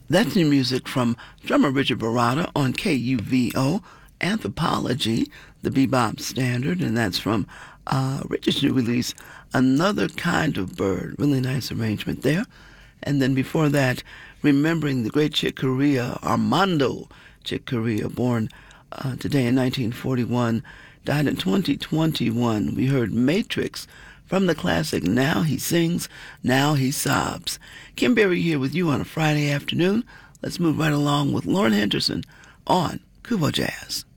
That's new music from drummer Richard Barata on KUVO Anthropology, the bebop standard, and that's from Richard's new release, Another Kind of Bird. Really nice arrangement there. And then before that, remembering the great Chick Corea, Armando Chick Corea, born today in 1941, died in 2021. We heard Matrix from the classic Now He Sings, Now He Sobs. Kim Berry here with you on a Friday afternoon. Let's move right along with Lauren Henderson on Kubo Jazz.